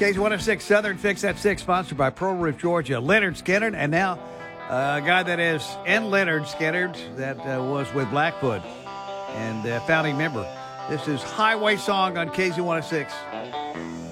KZ106 Southern Fix at 6, sponsored by Pro Roof Georgia. Leonard Skinner, and now a guy that is in Leonard Skinner that was with Blackfoot and founding member. This is Highway Song on KZ106.